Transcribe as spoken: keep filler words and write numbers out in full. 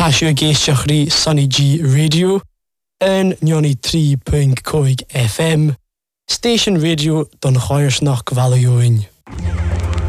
Hasio géisteach rí Sunny G Radio en Johnny three point five F M Station Radio don Choirsnach Valioin.